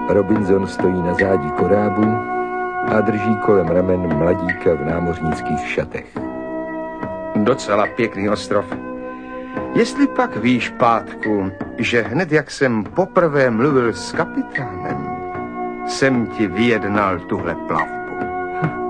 Robinson stojí na zádi korábu a drží kolem ramen mladíka v námořnických šatech. Docela pěkný ostrov. Jestli pak víš, Pátku, že hned jak jsem poprvé mluvil s kapitánem, jsem ti vyjednal tuhle plavbu.